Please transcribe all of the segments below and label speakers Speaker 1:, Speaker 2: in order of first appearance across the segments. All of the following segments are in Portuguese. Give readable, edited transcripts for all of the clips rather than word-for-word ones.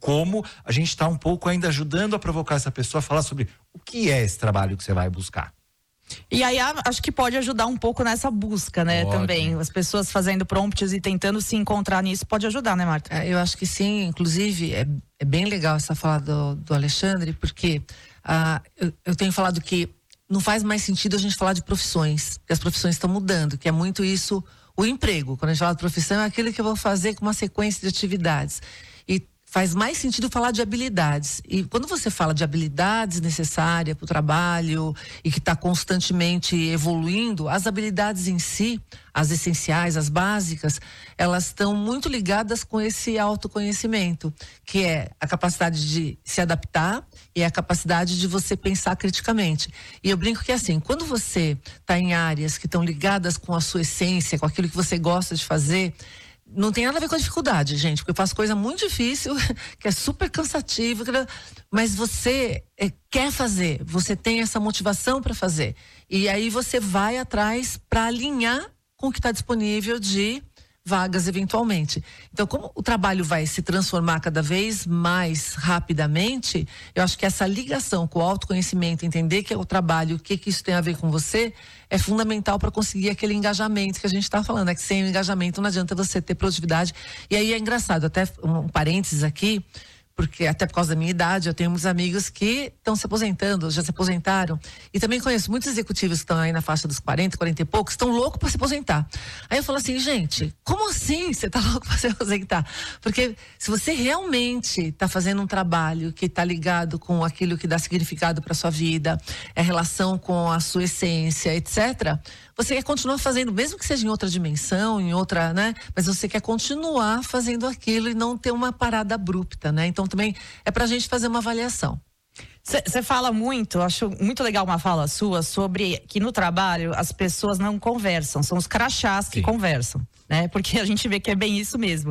Speaker 1: como a gente está um pouco ainda ajudando a provocar essa pessoa a falar sobre o que é esse trabalho que você vai buscar.
Speaker 2: E aí acho que pode ajudar um pouco nessa busca, né?
Speaker 1: Pode.
Speaker 2: Também. As pessoas fazendo prompts e tentando se encontrar nisso pode ajudar, né, Marta?
Speaker 3: Eu acho que sim, inclusive é bem legal essa fala do Alexandre, porque eu tenho falado que não faz mais sentido a gente falar de profissões, porque as profissões estão mudando, que é muito isso, o emprego. Quando a gente fala de profissão, é aquilo que eu vou fazer com uma sequência de atividades. E faz mais sentido falar de habilidades. E quando você fala de habilidades necessárias para o trabalho e que está constantemente evoluindo, as habilidades em si, as essenciais, as básicas, elas estão muito ligadas com esse autoconhecimento, que é a capacidade de se adaptar e a capacidade de você pensar criticamente. E eu brinco que assim, quando você está em áreas que estão ligadas com a sua essência, com aquilo que você gosta de fazer, não tem nada a ver com a dificuldade, gente, porque eu faço coisa muito difícil, que é super cansativo, mas você quer fazer, você tem essa motivação para fazer. E aí você vai atrás para alinhar com o que está disponível de vagas eventualmente. Então, como o trabalho vai se transformar cada vez mais rapidamente, eu acho que essa ligação com o autoconhecimento, entender que é o trabalho, o que isso tem a ver com você, é fundamental para conseguir aquele engajamento que a gente está falando, que sem o engajamento não adianta você ter produtividade. E aí é engraçado, até um parênteses aqui, porque até por causa da minha idade, eu tenho muitos amigos que estão se aposentando, já se aposentaram. E também conheço muitos executivos que estão aí na faixa dos 40, 40 e poucos, estão loucos para se aposentar. Aí eu falo assim, gente, como assim você está louco para se aposentar? Porque se você realmente está fazendo um trabalho que está ligado com aquilo que dá significado para sua vida, é relação com a sua essência, etc., você quer continuar fazendo, mesmo que seja em outra dimensão, em outra, né? Mas você quer continuar fazendo aquilo e não ter uma parada abrupta, né? Então também é pra gente fazer uma avaliação.
Speaker 2: Você fala muito, acho muito legal uma fala sua sobre que no trabalho as pessoas não conversam, são os crachás que conversam, né? Porque a gente vê que é bem isso mesmo.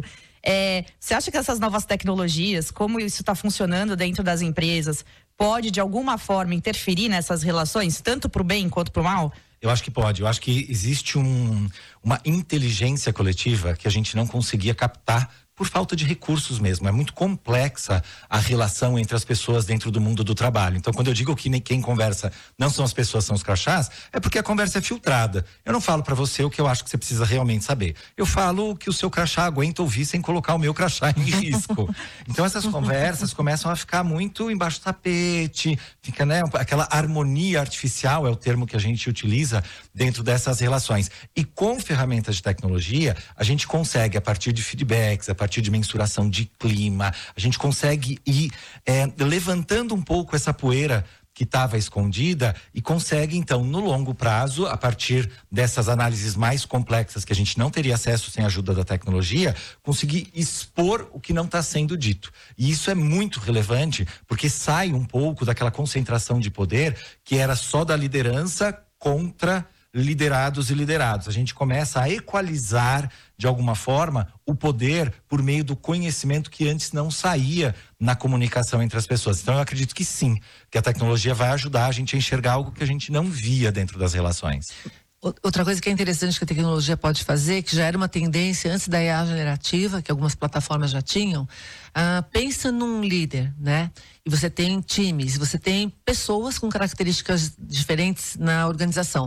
Speaker 2: Você acha que essas novas tecnologias, como isso está funcionando dentro das empresas, pode de alguma forma interferir nessas relações, tanto pro bem quanto pro mal?
Speaker 1: Eu acho que pode. Eu acho que existe uma inteligência coletiva que a gente não conseguia captar por falta de recursos mesmo. É muito complexa a relação entre as pessoas dentro do mundo do trabalho. Então, quando eu digo que quem conversa não são as pessoas, são os crachás, é porque a conversa é filtrada. Eu não falo pra você o que eu acho que você precisa realmente saber. Eu falo o que o seu crachá aguenta ouvir sem colocar o meu crachá em risco. Então, essas conversas começam a ficar muito embaixo do tapete, fica, né, aquela harmonia artificial é o termo que a gente utiliza dentro dessas relações. E com ferramentas de tecnologia, a gente consegue, a partir de feedbacks, a partir de mensuração de clima, a gente consegue ir levantando um pouco essa poeira que estava escondida e consegue, então, no longo prazo, a partir dessas análises mais complexas que a gente não teria acesso sem a ajuda da tecnologia, conseguir expor o que não está sendo dito. E isso é muito relevante, porque sai um pouco daquela concentração de poder que era só da liderança contra liderados e liderados. A gente começa a equalizar, de alguma forma, o poder por meio do conhecimento que antes não saía na comunicação entre as pessoas. Então eu acredito que sim, que a tecnologia vai ajudar a gente a enxergar algo que a gente não via dentro das relações.
Speaker 3: Outra coisa que é interessante que a tecnologia pode fazer, que já era uma tendência antes da IA generativa, que algumas plataformas já tinham, pensa num líder, né? E você tem times, você tem pessoas com características diferentes na organização.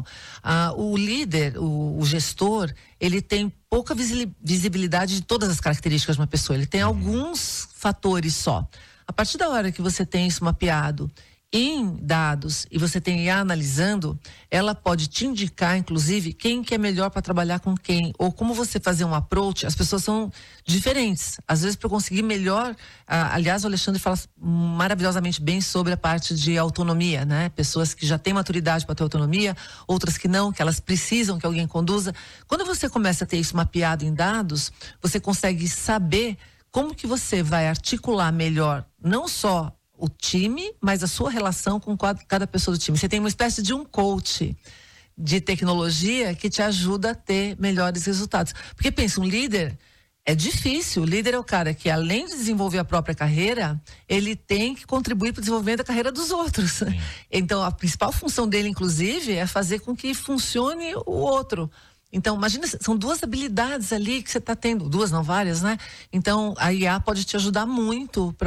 Speaker 3: O líder, o gestor, ele tem pouca visibilidade de todas as características de uma pessoa. Ele tem alguns fatores só. A partir da hora que você tem isso mapeado em dados e você tem IA analisando, ela pode te indicar, inclusive, quem que é melhor para trabalhar com quem, ou como você fazer um approach. As pessoas são diferentes. Às vezes, para conseguir melhor, aliás, o Alexandre fala maravilhosamente bem sobre a parte de autonomia, né? Pessoas que já têm maturidade para ter autonomia, outras que não, que elas precisam que alguém conduza. Quando você começa a ter isso mapeado em dados, você consegue saber como que você vai articular melhor, não só o time, mas a sua relação com cada pessoa do time. Você tem uma espécie de um coach de tecnologia que te ajuda a ter melhores resultados. Porque pensa, um líder é difícil. O líder é o cara que, além de desenvolver a própria carreira, ele tem que contribuir para o desenvolvimento da carreira dos outros. Sim. Então, a principal função dele, inclusive, é fazer com que funcione o outro. Então, imagina, são duas habilidades ali que você está tendo, duas, não várias, né? Então, a IA pode te ajudar muito